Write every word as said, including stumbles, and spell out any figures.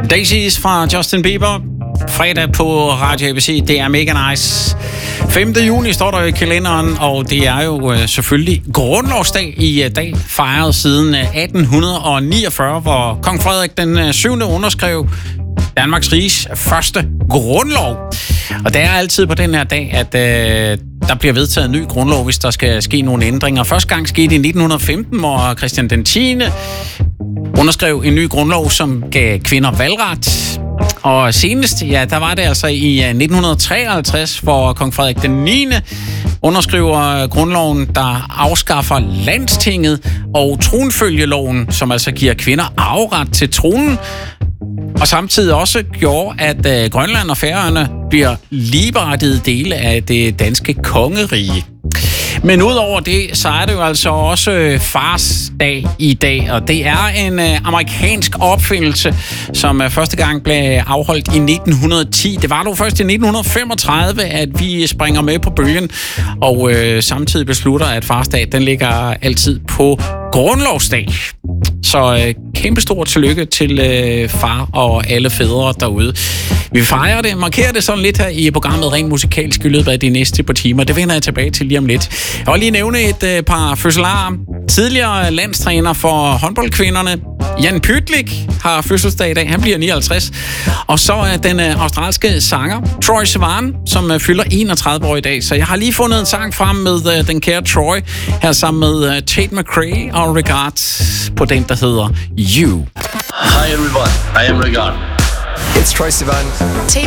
Daisies fra Justin Bieber. Fredag på Radio A B C. Det er mega nice. femte juni står der i kalenderen, og det er jo øh, selvfølgelig grundlovsdag i øh, dag, fejret siden øh, atten niogfyrre, hvor kong Frederik den syvende underskrev Danmarks Riges første grundlov. Og det er altid på den her dag, at øh, der bliver vedtaget en ny grundlov, hvis der skal ske nogle ændringer. Første gang skete i nitten femten, hvor Christian den tiende underskrev en ny grundlov, som gav kvinder valgret. Og senest, ja, der var det altså i nitten treoghalvtreds, hvor kong Frederik den niende underskriver grundloven, der afskaffer Landstinget og tronfølgeloven, som altså giver kvinder arveret til tronen. Og samtidig også gjorde, at øh, Grønland og Færøerne bliver ligeberettigede dele af det danske kongerige. Men udover det, så er det jo altså også fars dag i dag, og det er en øh, amerikansk opfindelse, som øh, første gang blev afholdt i nitten ti. Det var dog først i nitten femogtredive, at vi springer med på bølgen, og øh, samtidig beslutter, at fars dag, den ligger altid på grundlovsdag. Så øh, kæmpe stort tillykke til øh, far og alle fædre derude. Vi fejrer det, markerer det sådan lidt her i programmet rent musikalsk i løbet af de næste par timer. Det vender jeg tilbage til lige om lidt. Jeg vil lige nævne et øh, par fødselarer. Tidligere landstræner for håndboldkvinderne, Jan Pytlik, har fødselsdag i dag. Han bliver nioghalvtreds. Og så er den øh, australske sanger Troye Sivan, som øh, fylder enogtredive år i dag. Så jeg har lige fundet en sang frem med øh, den kære Troy, her sammen med øh, Tate McRae og Regard på den, der hedder You. Hi everyone, I am Regard. It's Troye Sivan. Tate